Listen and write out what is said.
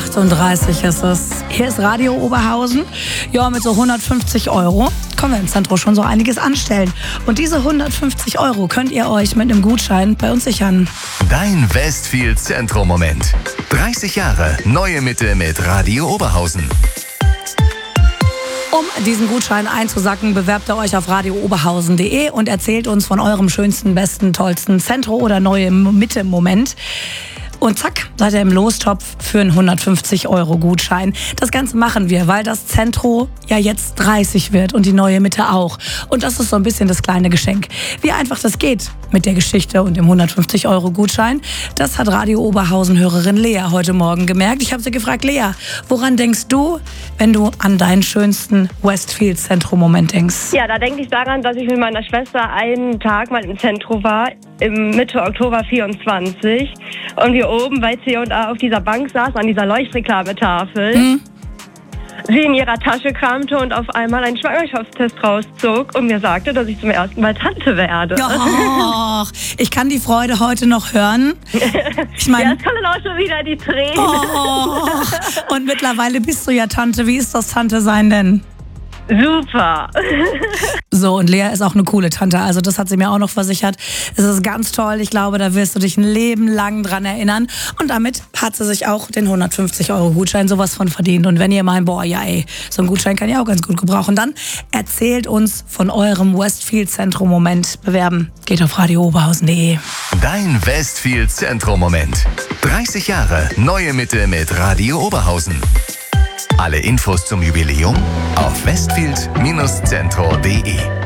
8:38 ist es. Hier ist Radio Oberhausen. Ja, mit so 150 € können wir im Zentrum schon so einiges anstellen. Und diese 150 € könnt ihr euch mit einem Gutschein bei uns sichern. Dein Westfield Zentrum-Moment. 30 Jahre neue Mitte mit Radio Oberhausen. Um diesen Gutschein einzusacken, bewerbt ihr euch auf radiooberhausen.de und erzählt uns von eurem schönsten, besten, tollsten Zentro oder neue Mitte-Moment. Und zack, seid ihr im Lostopf für einen 150 € Gutschein. Das Ganze machen wir, weil das Zentro ja jetzt 30 wird und die neue Mitte auch. Und das ist so ein bisschen das kleine Geschenk. Wie einfach das geht mit der Geschichte und dem 150 € Gutschein, das hat Radio Oberhausen-Hörerin Lea heute Morgen gemerkt. Ich habe sie gefragt, Lea, woran denkst du, wenn du an deinen schönsten Westfield-Zentrum-Moment denkst? Ja, da denke ich daran, dass ich mit meiner Schwester einen Tag mal im Zentrum war, im Mitte Oktober 24. Und wir oben bei C&A auf dieser Bank saßen, an dieser Leuchtreklametafel. Sie in ihrer Tasche kramte und auf einmal einen Schwangerschaftstest rauszog und mir sagte, dass ich zum ersten Mal Tante werde. Och, ich kann die Freude heute noch hören. Ich meine, ja, es kommen auch schon wieder die Tränen. Oh, und mittlerweile bist du ja Tante. Wie ist das Tante sein denn? Super. So, und Lea ist auch eine coole Tante, also das hat sie mir auch noch versichert. Es ist ganz toll, ich glaube, da wirst du dich ein Leben lang dran erinnern. Und damit hat sie sich auch den 150 € Gutschein sowas von verdient. Und wenn ihr meint, boah, ja ey, so ein Gutschein kann ich auch ganz gut gebrauchen, dann erzählt uns von eurem Westfield Zentrum-Moment. Bewerben geht auf radiooberhausen.de. Dein Westfield Zentrum-Moment. 30 Jahre neue Mitte mit Radio Oberhausen. Alle Infos zum Jubiläum auf westfield-zentro.de.